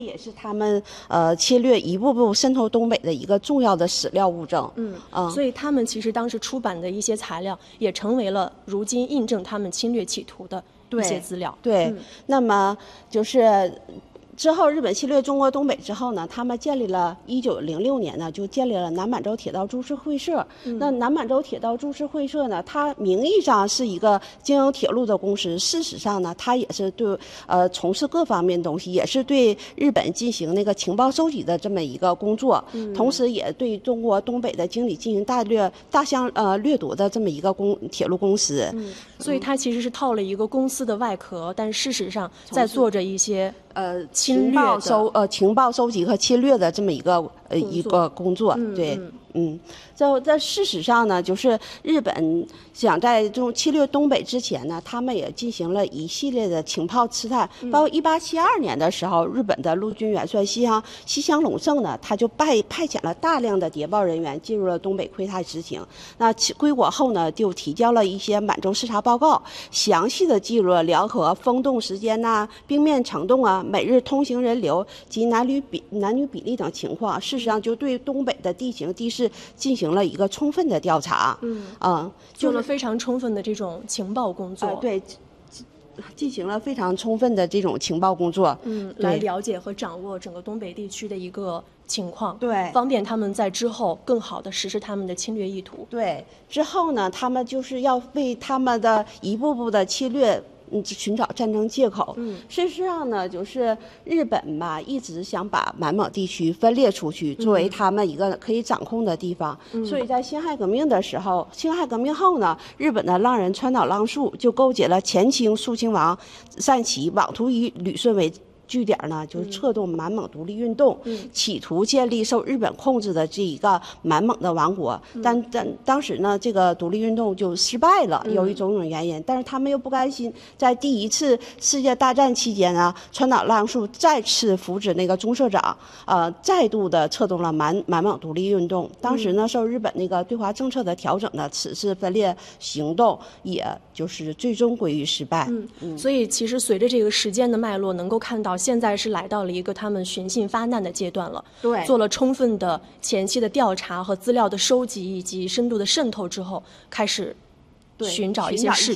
也是他们侵略一步步渗透东北的一个重要的史料物证。 所以他们其实当时出版的一些材料，也成为了如今印证他们侵略企图的一些资料。 对，那么就是之后日本侵略中国东北之后呢，他们建立了1906年呢，就建立了南满洲铁道株式会社。那南满洲铁道株式会社呢，它名义上是一个经营铁路的公司，事实上呢，它也是对从事各方面东西，也是对日本进行那个情报收集的这么一个工作，同时也对中国东北的经理进行大项掠夺的这么一个铁路公司。 所以它其实是套了一个公司的外壳，但事实上在做着一些情报收集和侵略的这么一个工作。对。在事实上呢，就是日本想在侵略东北之前呢，他们也进行了一系列的情报刺探，包括1872年的时候，日本的陆军元帅西乡隆盛呢，他就派遣了大量的谍报人员进入了东北窥探实情。那归国后呢，就提交了一些满洲视察报告，详细的记录了辽河风洞时间呐、冰面程度啊、每日通行人流及男女比例等情况。事实上，就对东北的地形地势进行了一个充分的调查。 做了非常充分的这种情报工作。 对。进行了非常充分的这种情报工作， 来了解和掌握整个东北地区的一个情况， 对， 方便他们在之后更好的实施他们的侵略意图。 对，之后呢，他们就是要为他们的一步步的侵略寻找战争借口。事实上呢，就是日本吧，一直想把满蒙地区分裂出去，作为他们一个可以掌控的地方。所以在辛亥革命的时候，辛亥革命后呢，日本的浪人川岛浪速就勾结了前清肃亲王善祺，妄图以旅顺为据点呢，就是策动满蒙独立运动，企图建立受日本控制的这一个满蒙的王国。但当时呢，这个独立运动就失败了，由于种种原因。但是他们又不甘心，在第一次世界大战期间呢，川岛浪速再次扶植那个中社长，再度的策动了满蒙独立运动。当时呢，受日本那个对华政策的调整呢，此次分裂行动也就是最终归于失败。 所以其实随着这个时间的脉络，能够看到现在是来到了一个他们寻衅发难的阶段了。 对， 做了充分的前期的调查和资料的收集以及深度的渗透之后，开始寻找一些事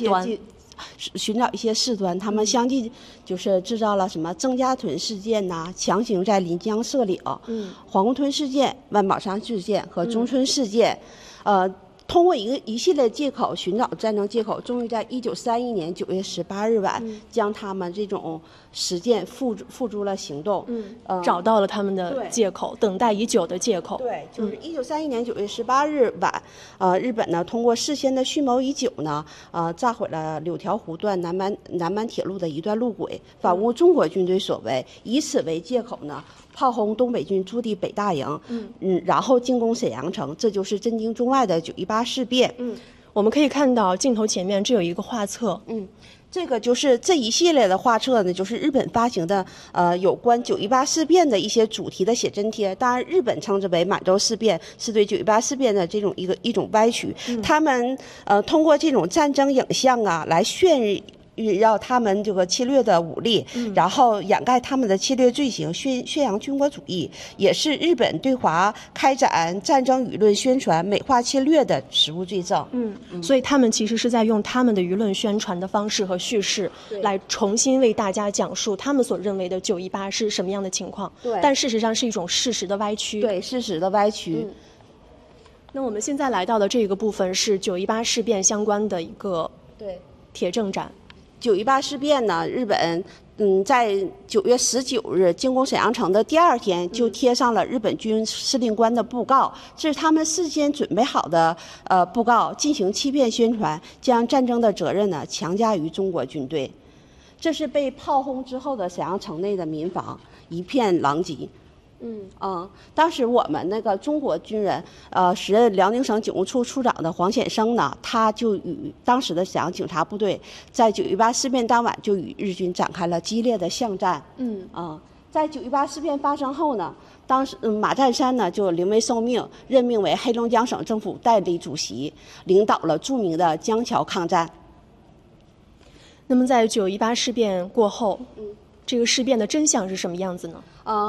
端。他们相继就是制造了什么曾家屯事件呐、强行在临江设岭、皇姑屯事件、万宝山事件和中村事件，通过一系列借口寻找战争借口，终于在1931年9月18日晚，将他们这种实践付诸了行动。 找到了他们的借口，等待已久的借口。 对，就是1931年9月18日晚，日本呢通过事先的蓄谋已久呢，炸毁了柳条湖段南满铁路的一段路轨，反诬中国军队所为，以此为借口呢，炮轰东北军驻地北大营，然后进攻沈阳城，这就是震惊中外的9·18事变。 我们可以看到镜头前面这有一个画册， 这个就是这一系列的画册呢，就是日本发行的有关9·18事变的一些主题的写真贴。当然，日本称之为满洲事变，是对9·18事变的这种一种歪曲。他们通过这种战争影像啊，来炫耀他们这个侵略的武力，然后掩盖他们的侵略罪行，宣扬军国主义，也是日本对华开展战争舆论宣传、美化侵略的实务罪证。 所以他们其实是在用他们的舆论宣传的方式和叙事，来重新为大家讲述他们所认为的9·18是什么样的情况。但事实上是一种事实的歪曲。 对，事实的歪曲。 那我们现在来到的这个部分是9·18事变相关的一个铁证展。 9·18事变呢，日本在9月19日进攻沈阳城的第2天，就贴上了日本军司令官的布告，这是他们事先准备好的布告，进行欺骗宣传，将战争的责任呢强加于中国军队。这是被炮轰之后的沈阳城内的民房一片狼藉。当时我们那个中国军人，时任辽宁省警务处处长的黄显生呢，他就与当时的沈阳警察部队，在9·18事变当晚就与日军展开了激烈的巷战。在9·18事变发生后呢，当时马占山呢就临危受命，任命为黑龙江省政府代理主席，领导了著名的江桥抗战。 那么在9·18事变过后， 这个事变的真相是什么样子呢？